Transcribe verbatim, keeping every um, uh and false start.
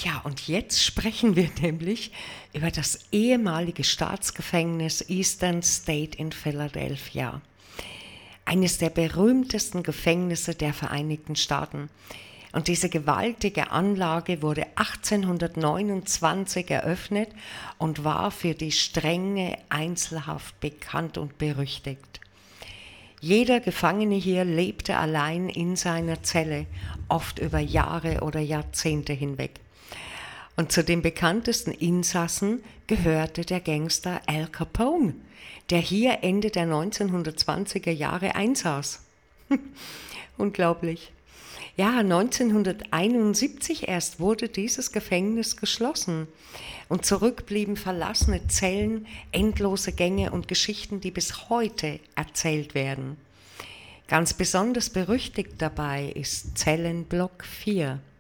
Ja, und jetzt sprechen wir nämlich über das ehemalige Staatsgefängnis Eastern State in Philadelphia. Eines der berühmtesten Gefängnisse der Vereinigten Staaten. Und diese gewaltige Anlage wurde achtzehnhundertneunundzwanzig eröffnet und war für die strenge Einzelhaft bekannt und berüchtigt. Jeder Gefangene hier lebte allein in seiner Zelle, oft über Jahre oder Jahrzehnte hinweg. Und zu den bekanntesten Insassen gehörte der Gangster Al Capone, der hier Ende der neunzehnhundertzwanziger Jahre einsaß. Unglaublich. Ja, neunzehnhunderteinundsiebzig erst wurde dieses Gefängnis geschlossen und zurück blieben verlassene Zellen, endlose Gänge und Geschichten, die bis heute erzählt werden. Ganz besonders berüchtigt dabei ist Zellenblock vier.